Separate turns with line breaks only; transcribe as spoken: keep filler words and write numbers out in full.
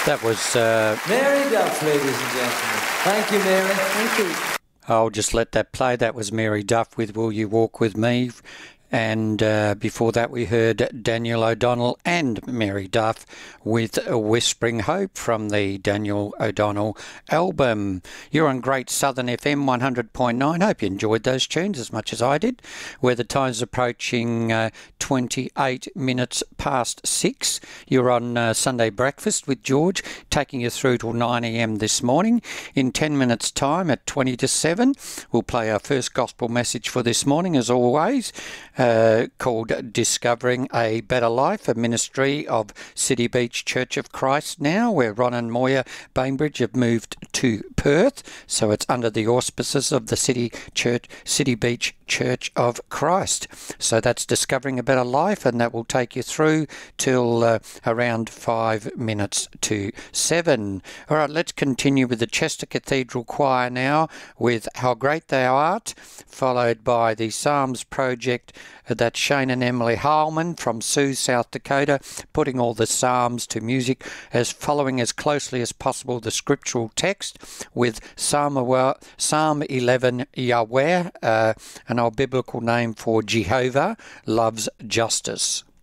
That was... Uh,
Mary Duff, ladies and gentlemen. Thank you, Mary.
Thank you.
I'll just let that play. That was Mary Duff with Will You Walk With Me? And uh, before that we heard Daniel O'Donnell and Mary Duff with Whispering Hope from the Daniel O'Donnell album. You're on Great Southern F M one hundred point nine. Hope you enjoyed those tunes as much as I did. Where the time's approaching uh, twenty-eight minutes past six. You're on uh, Sunday Breakfast with George, taking you through till nine a m this morning. In ten minutes time at twenty to seven, we'll play our first gospel message for this morning as always. Uh, called Discovering a Better Life, a ministry of City Beach Church of Christ now, where Ron and Moya Bainbridge have moved to Perth, so it's under the auspices of the City Church, City Beach Church of Christ. So that's Discovering a Better Life, and that will take you through till uh, around five minutes to seven. All right, let's continue with the Chester Cathedral Choir now with How Great Thou Art, followed by the Psalms Project. That's Shane and Emily Heilman from Sioux, South Dakota, putting all the Psalms to music, as following as closely as possible the scriptural text with Psalm, Psalm eleven, Yahweh, uh, an old biblical name for Jehovah loves justice.